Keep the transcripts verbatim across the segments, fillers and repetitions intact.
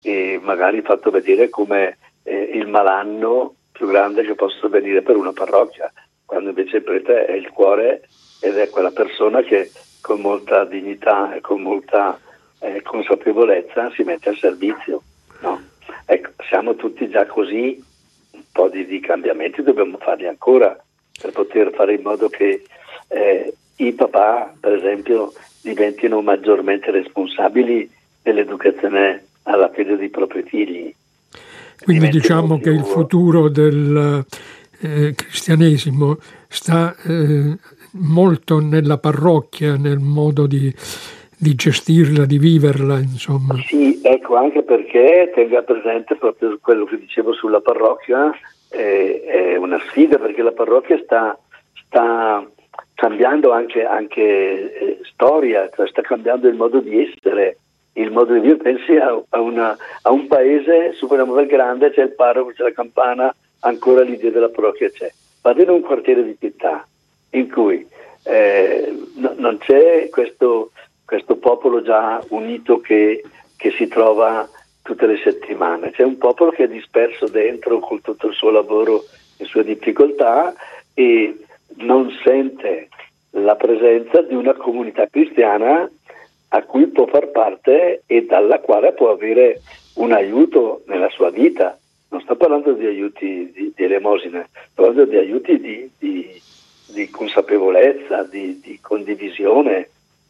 e magari fatto vedere come eh, il malanno più grande che possa venire per una parrocchia, quando invece il prete è il cuore ed è quella persona che con molta dignità e con molta eh, consapevolezza si mette al servizio, no? Ecco, siamo tutti già così, un po' di, di cambiamenti dobbiamo farli ancora per poter fare in modo che eh, i papà, per esempio, diventino maggiormente responsabili dell'educazione alla fede dei propri figli. Quindi diciamo più... che il futuro del eh, cristianesimo sta eh, molto nella parrocchia, nel modo di, di gestirla, di viverla, insomma. Sì, ecco, anche perché tenga presente proprio quello che dicevo sulla parrocchia, eh, è una sfida, perché la parrocchia sta, sta cambiando anche, anche eh, storia, cioè sta cambiando il modo di essere, il modo di vivere. Pensi a, a, una, a un paese, supponiamo Belgrande, c'è il parroco, c'è la campana, ancora l'idea della parrocchia c'è. Vado in un quartiere di città in cui eh, no, non c'è questo, questo popolo già unito che, che si trova tutte le settimane, c'è un popolo che è disperso dentro con tutto il suo lavoro e le sue difficoltà e non sente la presenza di una comunità cristiana a cui può far parte e dalla quale può avere un aiuto nella sua vita. Non sto parlando di aiuti di, di elemosina, sto parlando di aiuti di, di, di consapevolezza, di, di condivisione,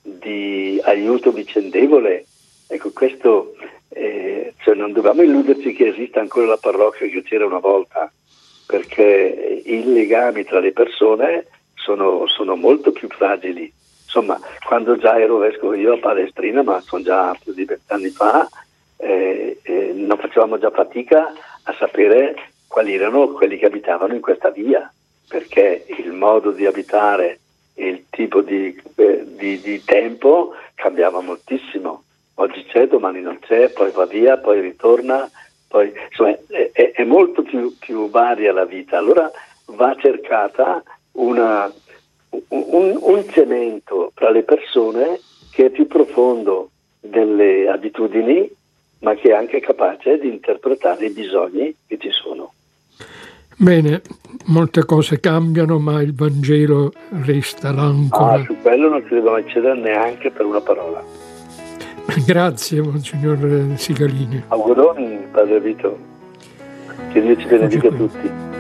di aiuto vicendevole. Ecco, questo eh, cioè non dobbiamo illuderci che esista ancora la parrocchia che c'era una volta, perché i legami tra le persone sono, sono molto più fragili. Insomma, quando già ero vescovo io a Palestrina, ma sono già più di vent'anni fa, eh, eh, non facevamo già fatica a sapere quali erano quelli che abitavano in questa via, perché il modo di abitare e il tipo di, eh, di, di tempo cambiava moltissimo. Oggi c'è, domani non c'è, poi va via, poi ritorna, poi insomma è, è molto più, più varia la vita. Allora va cercata una, un, un cemento tra le persone che è più profondo delle abitudini, ma che è anche capace di interpretare i bisogni che ci sono. Bene, molte cose cambiano, ma il Vangelo resta l'ancora. Ah, su quello non si deve eccedere neanche per una parola. Grazie, Monsignor Sigalini. Auguroni, Padre Vito. Che Dio ci benedica tutti.